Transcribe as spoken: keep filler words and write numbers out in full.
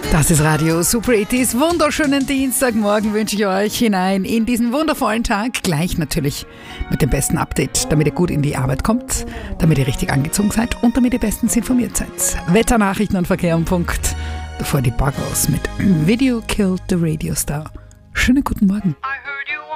Das ist Radio Super achtziger. Wunderschönen Dienstagmorgen wünsche ich euch hinein in diesen wundervollen Tag. Gleich natürlich mit dem besten Update, damit ihr gut in die Arbeit kommt, damit ihr richtig angezogen seid und damit ihr bestens informiert seid. Wetternachrichten und Verkehr am Punkt. Davor die Buggles mit Video Killed the Radio Star. Schönen guten Morgen. I heard